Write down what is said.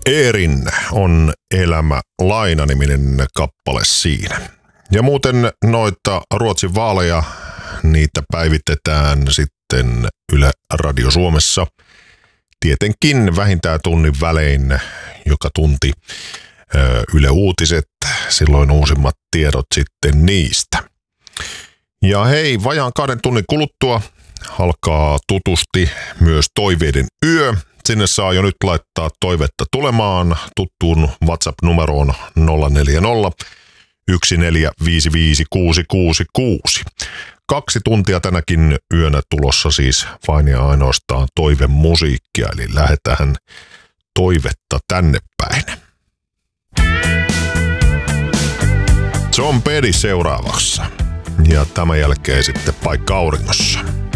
Eerin on Elämä laina-niminen kappale siinä. Ja muuten noita Ruotsin vaaleja, niitä päivitetään sitten Yle Radio Suomessa. Tietenkin vähintään tunnin välein joka tunti Yle Uutiset, silloin uusimmat tiedot sitten niistä. Ja hei, vajaan 2 tunnin kuluttua alkaa tutusti myös Toiveiden yö. Sinne saa jo nyt laittaa toivetta tulemaan tuttuun WhatsApp-numeroon 040 1455666. 2 tuntia tänäkin yönä tulossa siis vain ja ainoastaan toivemusiikkia, eli lähdetään toivetta tänne päin. John Petty seuraavaksi ja tämän jälkeen sitten Paikka auringossa.